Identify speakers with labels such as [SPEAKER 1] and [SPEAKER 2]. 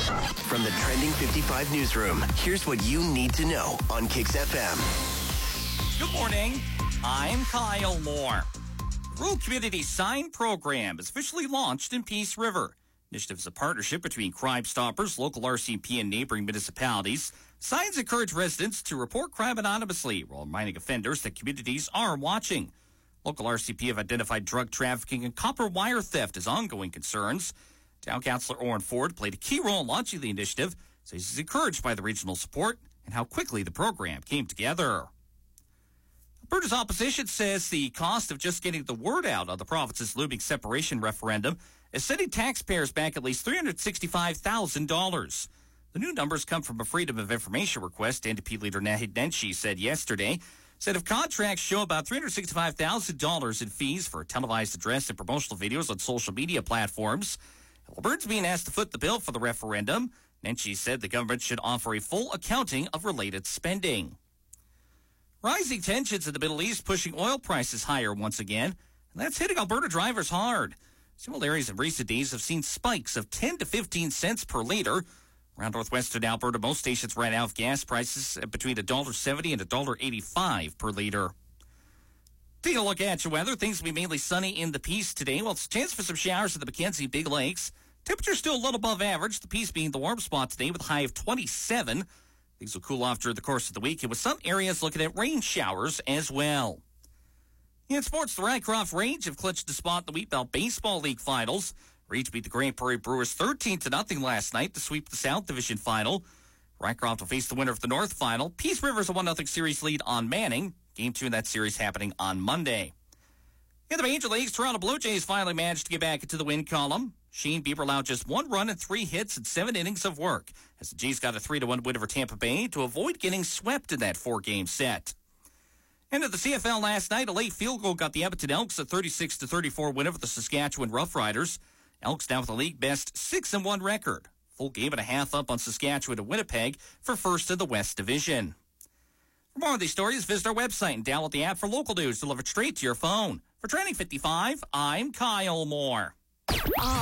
[SPEAKER 1] From the Trending 55 newsroom, here's what you need to know on Kicks FM.
[SPEAKER 2] Good morning. I'm Kyle Moore. The Rural Community Sign Program is officially launched in Peace River. Initiative is a partnership between Crime Stoppers, local RCMP, and neighboring municipalities. Signs encourage residents to report crime anonymously while reminding offenders that communities are watching. Local RCMP have identified drug trafficking and copper wire theft as ongoing concerns. Town Councillor Oren Ford played a key role in launching the initiative, so he's encouraged by the regional support and how quickly the program came together. Alberta's opposition says the cost of just getting the word out on the province's looming separation referendum is setting taxpayers back at least $365,000. The new numbers come from a Freedom of Information request. NDP leader Naheed Nenshi said yesterday, said if contracts show about $365,000 in fees for televised address and promotional videos on social media platforms, Alberta's being asked to foot the bill for the referendum. Nenshi said the government should offer a full accounting of related spending. Rising tensions in the Middle East pushing oil prices higher once again, and that's hitting Alberta drivers hard. Several areas in recent days have seen spikes of 10 to 15 cents per liter. Around northwestern Alberta, most stations right now have gas prices between $1.70 and $1.85 per liter. Taking a look at your weather, things will be mainly sunny in the Peace today. Well, it's a chance for some showers at the Mackenzie Big Lakes. Temperature still a little above average, the Peace being the warm spot today with a high of 27. Things will cool off during the course of the week, and with some areas looking at rain showers as well. In sports, the Rycroft Range have clinched a spot in the Wheatbelt Baseball League Finals. Range beat the Grand Prairie Brewers 13-0 last night to sweep the South Division Final. Rycroft will face the winner of the North Final. Peace River's a 1-0 series lead on Manning. Game 2 in that series happening on Monday. In the Major Leagues, Toronto Blue Jays finally managed to get back into the win column. Shane Bieber allowed just 1 run and 3 hits in 7 innings of work as the Jays got a 3-1 win over Tampa Bay to avoid getting swept in that 4-game set. And at the CFL last night, a late field goal got the Edmonton Elks a 36-34 win over the Saskatchewan Roughriders. Elks now with a league-best 6-1 record. Full game and a half up on Saskatchewan and Winnipeg for first in the West Division. For more of these stories, visit our website and download the app for local news delivered straight to your phone. For Trending 55, I'm Kyle Moore.